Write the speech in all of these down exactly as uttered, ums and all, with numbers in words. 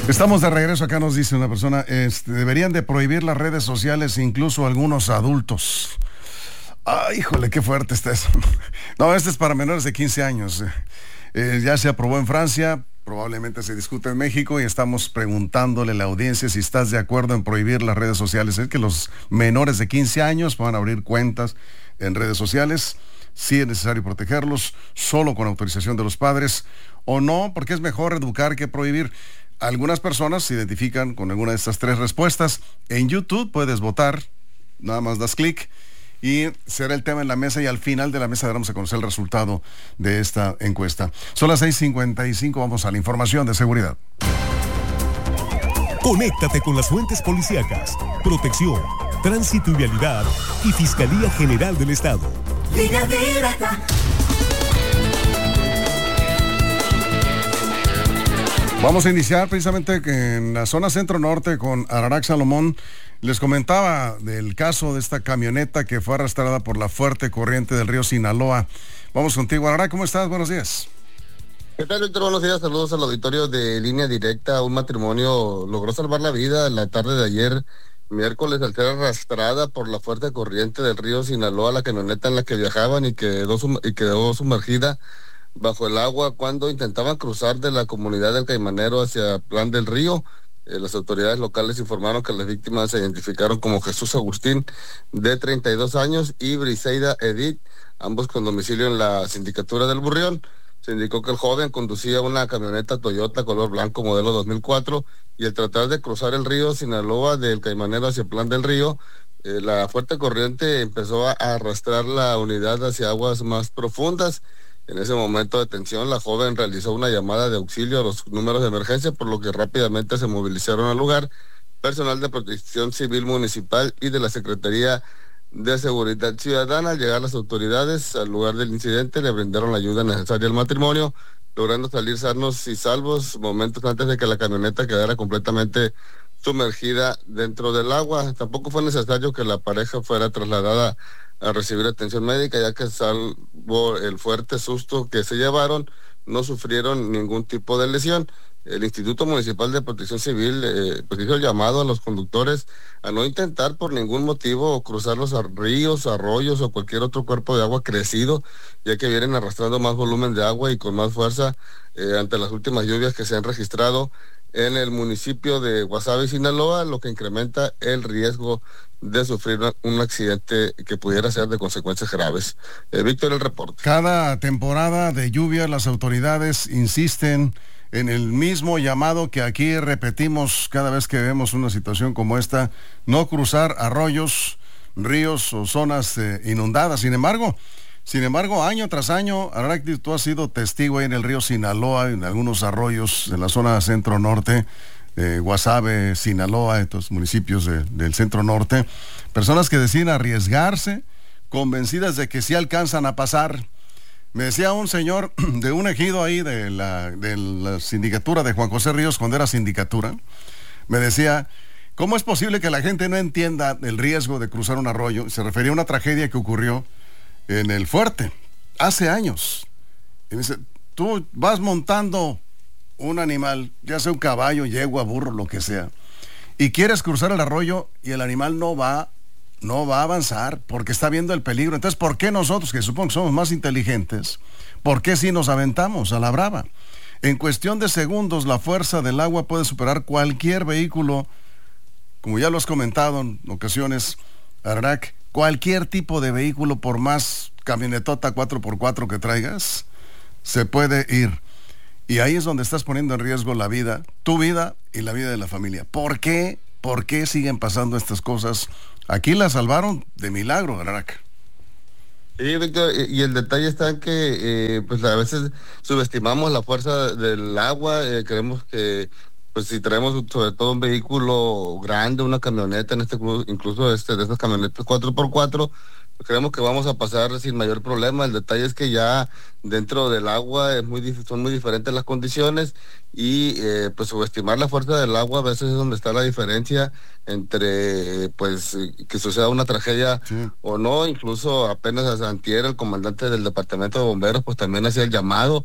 Estamos de regreso. Acá nos dice una persona, este, deberían de prohibir las redes sociales incluso algunos adultos. Ay, híjole, qué fuerte está eso. No, este es para menores de quince años. Eh, ya se aprobó en Francia, probablemente se discute en México y estamos preguntándole a la audiencia si estás de acuerdo en prohibir las redes sociales. Es que los menores de quince años puedan abrir cuentas en redes sociales. Sí es necesario protegerlos, solo con autorización de los padres, o no, porque es mejor educar que prohibir. Algunas personas se identifican con alguna de estas tres respuestas. En YouTube puedes votar, nada más das clic y será el tema en la mesa, y al final de la mesa daremos a conocer el resultado de esta encuesta. Son las seis cincuenta y cinco, vamos a la información de seguridad. Conéctate con las fuentes policíacas, protección, tránsito y vialidad y Fiscalía General del Estado. Línea directa. Vamos a iniciar precisamente en la zona centro-norte con Ararac Salomón. Les comentaba del caso de esta camioneta que fue arrastrada por la fuerte corriente del río Sinaloa. Vamos contigo, Ararac, ¿cómo estás? Buenos días. ¿Qué tal, Víctor? Buenos días, saludos al auditorio de Línea Directa. Un matrimonio logró salvar la vida en la tarde de ayer, miércoles, al ser arrastrada por la fuerte corriente del río Sinaloa, la camioneta en la que viajaban y quedó, sum- y quedó sumergida bajo el agua cuando intentaban cruzar de la comunidad del Caimanero hacia Plan del Río. Eh, las autoridades locales informaron que las víctimas se identificaron como Jesús Agustín, de treinta y dos años, y Briseida Edith, ambos con domicilio en la sindicatura del Burrión. Se indicó que el joven conducía una camioneta Toyota color blanco modelo dos mil cuatro y al tratar de cruzar el río Sinaloa del Caimanero hacia Plan del Río, eh, la fuerte corriente empezó a arrastrar la unidad hacia aguas más profundas. En ese momento de tensión, la joven realizó una llamada de auxilio a los números de emergencia, por lo que rápidamente se movilizaron al lugar personal de Protección Civil Municipal y de la Secretaría de Seguridad Ciudadana. Al llegar las autoridades al lugar del incidente, le brindaron la ayuda necesaria al matrimonio, logrando salir sanos y salvos momentos antes de que la camioneta quedara completamente sumergida dentro del agua. Tampoco fue necesario que la pareja fuera trasladada a recibir atención médica, ya que salvo el fuerte susto que se llevaron, no sufrieron ningún tipo de lesión. El Instituto Municipal de Protección Civil eh, pues hizo el llamado a los conductores a no intentar por ningún motivo cruzar los ríos, arroyos o cualquier otro cuerpo de agua crecido, ya que vienen arrastrando más volumen de agua y con más fuerza eh, ante las últimas lluvias que se han registrado en el municipio de Guasave, Sinaloa, lo que incrementa el riesgo de sufrir un accidente que pudiera ser de consecuencias graves. Eh, Víctor, el reporte. Cada temporada de lluvia las autoridades insisten en el mismo llamado que aquí repetimos cada vez que vemos una situación como esta: no cruzar arroyos, ríos o zonas eh, inundadas. Sin embargo, sin embargo, año tras año, Ararac, tú has sido testigo ahí en el río Sinaloa, en algunos arroyos en la zona centro-norte, eh, Guasave, Sinaloa, estos municipios de, del centro-norte, personas que deciden arriesgarse, convencidas de que sí alcanzan a pasar. Me decía un señor de un ejido ahí de la, de la sindicatura de Juan José Ríos, cuando era sindicatura, me decía: ¿cómo es posible que la gente no entienda el riesgo de cruzar un arroyo? Se refería a una tragedia que ocurrió en el Fuerte, hace años. Y me dice: tú vas montando un animal, ya sea un caballo, yegua, burro, lo que sea, y quieres cruzar el arroyo y el animal no va, no va a avanzar porque está viendo el peligro. Entonces, ¿por qué nosotros, que supongo que somos más inteligentes, por qué si nos aventamos a la brava? En cuestión de segundos, la fuerza del agua puede superar cualquier vehículo, como ya lo has comentado en ocasiones, Ararac. Cualquier tipo de vehículo, por más camionetota cuatro por cuatro que traigas, se puede ir. Y ahí es donde estás poniendo en riesgo la vida, tu vida y la vida de la familia. ¿Por qué? ¿Por qué siguen pasando estas cosas? Aquí la salvaron de milagro, Ararac. Sí, Víctor, y el detalle está en que eh, pues a veces subestimamos la fuerza del agua, eh, creemos que pues si traemos sobre todo un vehículo grande, una camioneta, en este incluso este de estas camionetas cuatro por cuatro, pues creemos que vamos a pasar sin mayor problema. El detalle es que ya dentro del agua es muy son muy diferentes las condiciones y eh, pues subestimar la fuerza del agua a veces es donde está la diferencia entre pues que suceda una tragedia sí. o no. Incluso apenas antier el comandante del departamento de bomberos pues también hacía el llamado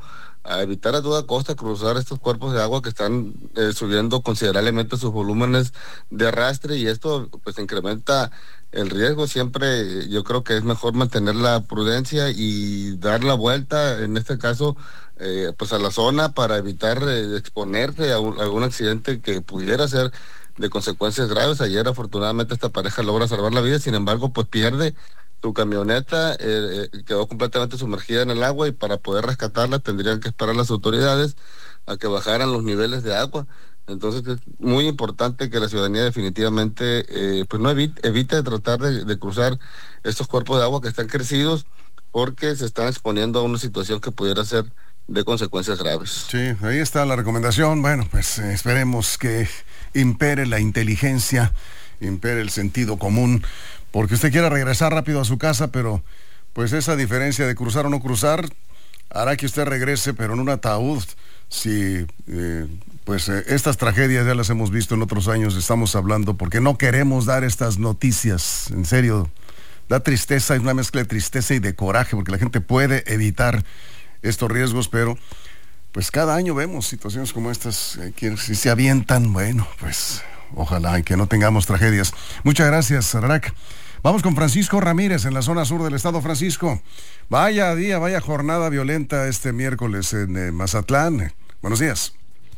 a evitar a toda costa cruzar estos cuerpos de agua que están eh, subiendo considerablemente sus volúmenes de arrastre, y esto pues incrementa el riesgo. Siempre yo creo que es mejor mantener la prudencia y dar la vuelta, en este caso, eh, pues a la zona para evitar eh, exponerse a, un, a algún accidente que pudiera ser de consecuencias graves. Ayer afortunadamente esta pareja logra salvar la vida, sin embargo pues pierde su camioneta, eh, eh, quedó completamente sumergida en el agua, y para poder rescatarla tendrían que esperar las autoridades a que bajaran los niveles de agua. Entonces es muy importante que la ciudadanía definitivamente eh, pues no evite, evite tratar de, de cruzar estos cuerpos de agua que están crecidos, porque se están exponiendo a una situación que pudiera ser de consecuencias graves. Sí, ahí está la recomendación. Bueno, pues eh, esperemos que impere la inteligencia, impere el sentido común, porque usted quiera regresar rápido a su casa, pero pues esa diferencia de cruzar o no cruzar hará que usted regrese, pero en un ataúd. Si eh, pues eh, estas tragedias ya las hemos visto en otros años, estamos hablando porque no queremos dar estas noticias, en serio, da tristeza, es una mezcla de tristeza y de coraje, porque la gente puede evitar estos riesgos, pero pues cada año vemos situaciones como estas, eh, que si se avientan, bueno, pues ojalá y que no tengamos tragedias. Muchas gracias, Rarak. Vamos con Francisco Ramírez en la zona sur del estado. Francisco, vaya día, vaya jornada violenta este miércoles en eh, Mazatlán. Buenos días.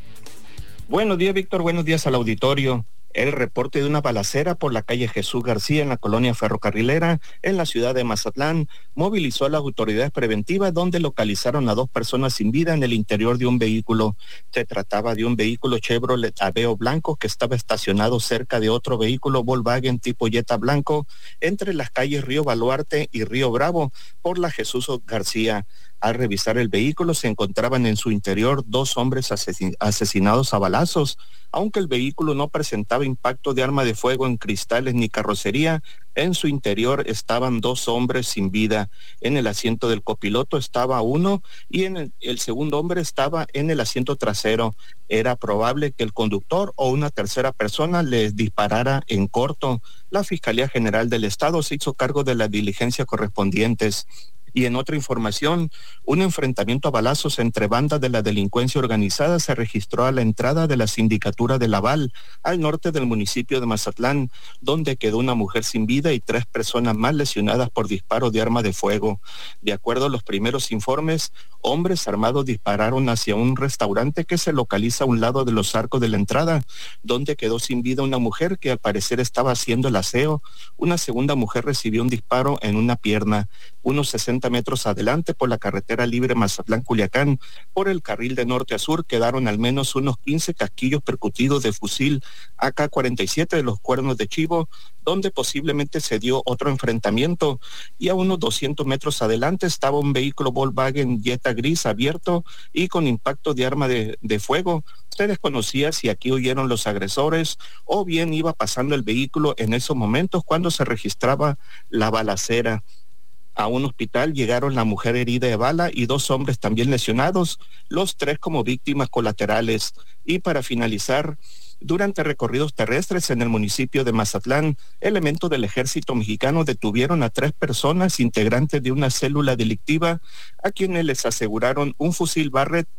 Buenos días, Víctor. Buenos días al auditorio. El reporte de una balacera por la calle Jesús García en la colonia ferrocarrilera en la ciudad de Mazatlán movilizó a las autoridades preventivas, donde localizaron a dos personas sin vida en el interior de un vehículo. Se trataba de un vehículo Chevrolet Aveo blanco que estaba estacionado cerca de otro vehículo Volkswagen tipo Jetta blanco entre las calles Río Baluarte y Río Bravo por la Jesús García. Al revisar el vehículo se encontraban en su interior dos hombres asesin- asesinados a balazos. Aunque el vehículo no presentaba impacto de arma de fuego en cristales ni carrocería, en su interior estaban dos hombres sin vida. En el asiento del copiloto estaba uno y en el, el segundo hombre estaba en el asiento trasero. Era probable que el conductor o una tercera persona les disparara en corto. La Fiscalía General del Estado se hizo cargo de las diligencias correspondientes. Y en otra información, un enfrentamiento a balazos entre bandas de la delincuencia organizada se registró a la entrada de la sindicatura de Laval, al norte del municipio de Mazatlán, donde quedó una mujer sin vida y tres personas más lesionadas por disparo de arma de fuego. De acuerdo a los primeros informes, hombres armados dispararon hacia un restaurante que se localiza a un lado de los arcos de la entrada, donde quedó sin vida una mujer que al parecer estaba haciendo el aseo. Una segunda mujer recibió un disparo en una pierna. Unos sesenta metros adelante, por la carretera libre Mazatlán-Culiacán, por el carril de norte a sur, quedaron al menos unos quince casquillos percutidos de fusil A K cuarenta y siete de los Cuernos de Chivo, donde posiblemente se dio otro enfrentamiento. Y a unos doscientos metros adelante estaba un vehículo Volkswagen Jetta gris abierto y con impacto de arma de, de fuego. Se desconocía si aquí huyeron los agresores o bien iba pasando el vehículo en esos momentos cuando se registraba la balacera. A un hospital llegaron la mujer herida de bala y dos hombres también lesionados, los tres como víctimas colaterales. Y para finalizar, durante recorridos terrestres en el municipio de Mazatlán, elementos del ejército mexicano detuvieron a tres personas integrantes de una célula delictiva, a quienes les aseguraron un fusil Barrett,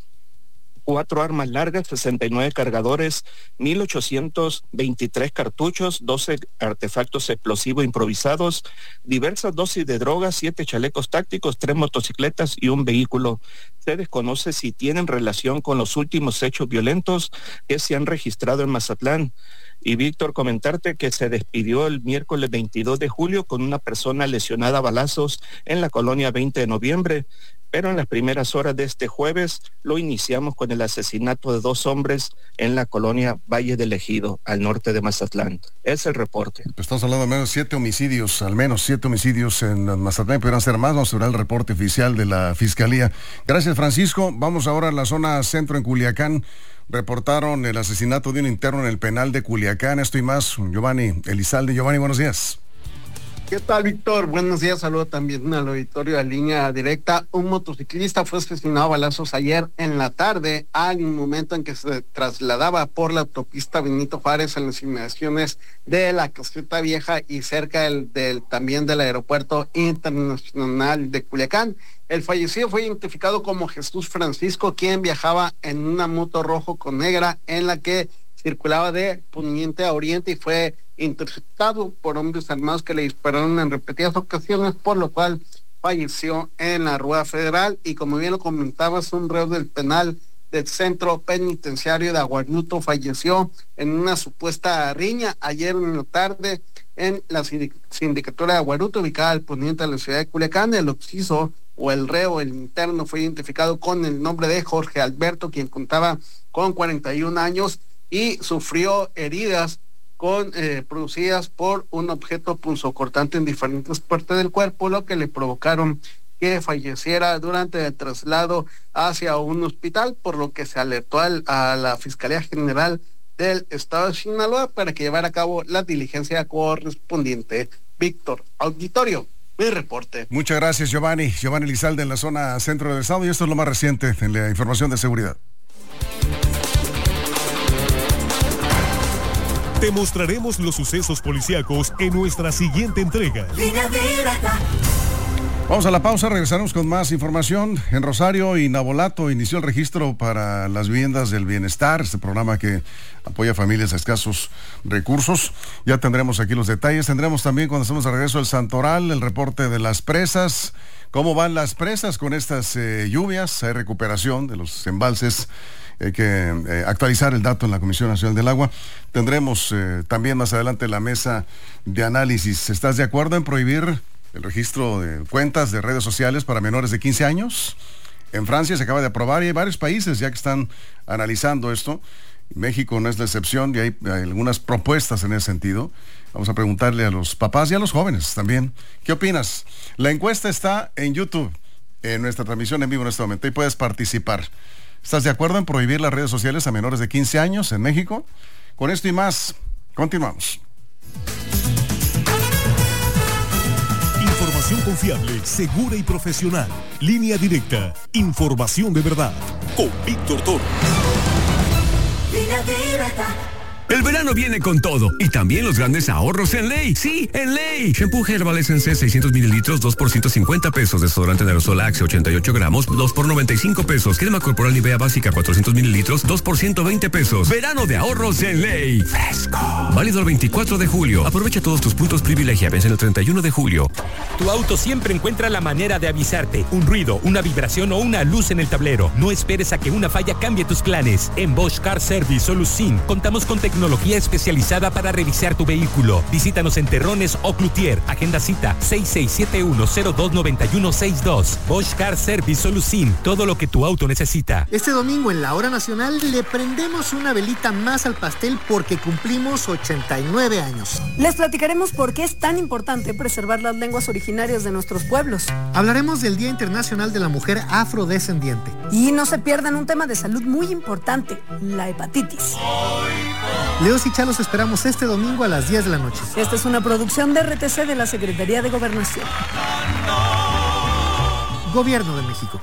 cuatro armas largas, sesenta y nueve cargadores, mil ochocientos veintitrés cartuchos, doce artefactos explosivos improvisados, diversas dosis de drogas, siete chalecos tácticos, tres motocicletas y un vehículo. Se desconoce si tienen relación con los últimos hechos violentos que se han registrado en Mazatlán. Y Víctor, comentarte que se despidió el miércoles veintidós de julio con una persona lesionada a balazos en la colonia veinte de noviembre. Pero en las primeras horas de este jueves lo iniciamos con el asesinato de dos hombres en la colonia Valle del Ejido, al norte de Mazatlán. Es el reporte. Estamos hablando de menos siete homicidios, al menos siete homicidios en Mazatlán. Podrán ser más, vamos a ver el reporte oficial de la Fiscalía. Gracias, Francisco. Vamos ahora a la zona centro en Culiacán. Reportaron el asesinato de un interno en el penal de Culiacán. Esto y más, Giovanni Elizalde. Giovanni, buenos días. ¿Qué tal, Víctor? Buenos días, saludo también al auditorio de Línea Directa. Un motociclista fue asesinado a balazos ayer en la tarde, al momento en que se trasladaba por la autopista Benito Juárez en las inmediaciones de la Caseta Vieja y cerca del, del también del aeropuerto internacional de Culiacán. El fallecido fue identificado como Jesús Francisco, quien viajaba en una moto rojo con negra en la que circulaba de poniente a oriente y fue interceptado por hombres armados que le dispararon en repetidas ocasiones, por lo cual falleció en la Rueda Federal. Y como bien lo comentabas, un reo del penal del Centro Penitenciario de Aguaruto falleció en una supuesta riña ayer en la tarde en la sindicatura de Aguaruto, ubicada al poniente de la ciudad de Culiacán. El occiso o el reo, el interno, fue identificado con el nombre de Jorge Alberto, quien contaba con cuarenta y un años y sufrió heridas con eh, producidas por un objeto punzocortante en diferentes partes del cuerpo, lo que le provocaron que falleciera durante el traslado hacia un hospital, por lo que se alertó al, a la Fiscalía General del Estado de Sinaloa para que llevara a cabo la diligencia correspondiente. Víctor, auditorio, mi reporte. Muchas gracias, Giovanni. Giovanni Lizalde en la zona centro del estado, y esto es lo más reciente en la información de seguridad. Te mostraremos los sucesos policíacos en nuestra siguiente entrega. Línea directa. Vamos a la pausa, regresaremos con más información. En Rosario y Navolato inició el registro para las viviendas del bienestar, este programa que apoya a familias a escasos recursos. Ya tendremos aquí los detalles. Tendremos también, cuando estemos de regreso, el Santoral, el reporte de las presas. ¿Cómo van las presas con estas eh, lluvias? Hay recuperación de los embalses. Hay que eh, actualizar el dato en la Comisión Nacional del Agua. Tendremos eh, también más adelante la mesa de análisis. ¿Estás de acuerdo en prohibir el registro de cuentas de redes sociales para menores de quince años? En Francia se acaba de aprobar y hay varios países ya que están analizando esto. México no es la excepción y hay, hay algunas propuestas en ese sentido. Vamos a preguntarle a los papás y a los jóvenes también. ¿Qué opinas? La encuesta está en YouTube, en nuestra transmisión en vivo en este momento, y puedes participar. ¿Estás de acuerdo en prohibir las redes sociales a menores de quince años en México? Con esto y más, continuamos. Información confiable, segura y profesional. Línea directa. Información de verdad. Con Víctor Toro. Línea directa. El verano viene con todo y también los grandes ahorros en Ley. Sí, en Ley. Shampoo Herbal Essence seiscientos mililitros, dos por ciento cincuenta pesos. Desodorante de aerosol Axe ochenta y ocho gramos, dos por noventa y cinco pesos. Crema corporal Nivea básica cuatrocientos mililitros, dos por ciento veinte pesos. Verano de ahorros en Ley. Fresco. Válido el veinticuatro de julio. Aprovecha todos tus puntos privilegia. Vence el treinta y uno de julio. Tu auto siempre encuentra la manera de avisarte. Un ruido, una vibración o una luz en el tablero. No esperes a que una falla cambie tus planes. En Bosch Car Service Solusin contamos con tecnología Tecnología especializada para revisar tu vehículo. Visítanos en Terrones o Cloutier. Agenda cita seis seis siete uno cero dos nueve uno seis dos. Bosch Car Service Solusin. Todo lo que tu auto necesita. Este domingo en la hora nacional le prendemos una velita más al pastel porque cumplimos ochenta y nueve años. Les platicaremos por qué es tan importante preservar las lenguas originarias de nuestros pueblos. Hablaremos del Día Internacional de la Mujer Afrodescendiente. Y no se pierdan un tema de salud muy importante, la hepatitis. Leos y Chalos esperamos este domingo a las diez de la noche. Esta es una producción de R T C de la Secretaría de Gobernación. Gobierno de México.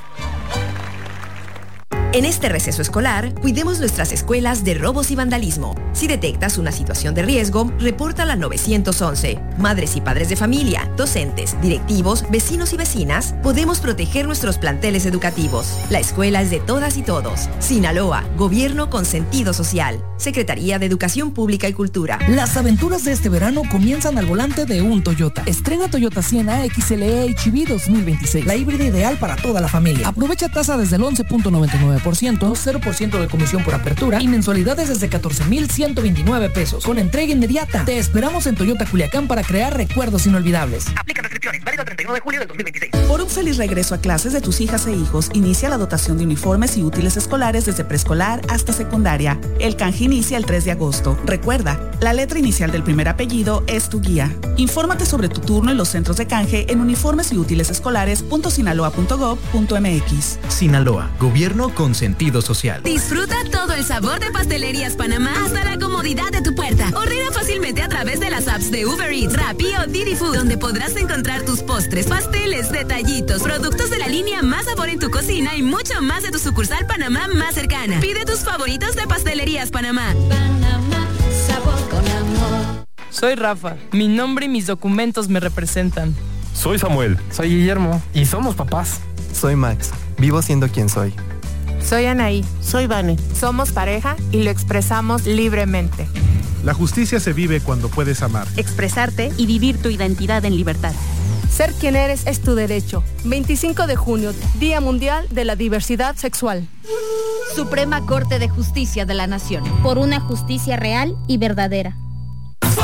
En este receso escolar, cuidemos nuestras escuelas de robos y vandalismo. Si detectas una situación de riesgo, repórtala al nueve once. Madres y padres de familia, docentes, directivos, vecinos y vecinas, podemos proteger nuestros planteles educativos. La escuela es de todas y todos. Sinaloa, Gobierno con sentido social. Secretaría de Educación Pública y Cultura. Las aventuras de este verano comienzan al volante de un Toyota. Estrena Toyota Siena X L E H V dos mil veintiséis. La híbrida ideal para toda la familia. Aprovecha tasa desde el once punto noventa y nueve por ciento, cero por ciento de comisión por apertura y mensualidades desde catorce mil ciento veintinueve pesos. Con entrega inmediata. Te esperamos en Toyota Culiacán para crear recuerdos inolvidables. Aplica restricciones. Válido el treinta y uno de julio del dos mil veintiséis. Por un feliz regreso a clases de tus hijas e hijos, inicia la dotación de uniformes y útiles escolares desde preescolar hasta secundaria. El canje inicia el tres de agosto. Recuerda, la letra inicial del primer apellido es tu guía. Infórmate sobre tu turno en los centros de canje en uniformes y útiles escolares punto sinaloa punto gob punto mx. Sinaloa, Gobierno con sentido social. Disfruta todo el sabor de Pastelerías Panamá hasta la comodidad de tu puerta. Ordena fácilmente a través de las apps de Uber Eats, Rappi o Didi Food, donde podrás encontrar tus postres, pasteles, detallitos, productos de la línea Más Sabor en tu cocina y mucho más de tu sucursal Panamá más cercana. Pide tus favoritos de Pastelerías Panamá. Panamá, sabor con amor. Soy Rafa. Mi nombre y mis documentos me representan. Soy Samuel. Soy Guillermo. Y somos papás. Soy Max. Vivo siendo quien soy. Soy Anaí. Soy Vane. Somos pareja y lo expresamos libremente. La justicia se vive cuando puedes amar, expresarte y vivir tu identidad en libertad. Ser quien eres es tu derecho. veinticinco de junio, Día Mundial de la Diversidad Sexual. Suprema Corte de Justicia de la Nación. Por una justicia real y verdadera.